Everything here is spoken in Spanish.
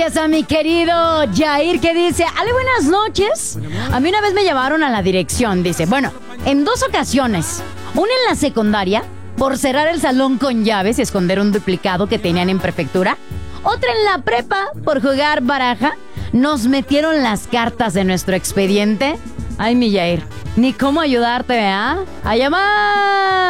A mi querido Jair, que dice: Ale, buenas noches. A mí una vez me llevaron a la dirección. Dice, bueno, en 2 ocasiones. Una en la secundaria, por cerrar el salón con llaves y esconder un duplicado que tenían en prefectura. Otra en la prepa, por jugar baraja. Nos metieron las cartas de nuestro expediente. Ay, mi Jair, ni cómo ayudarte, ¿ah? ¡A llamar!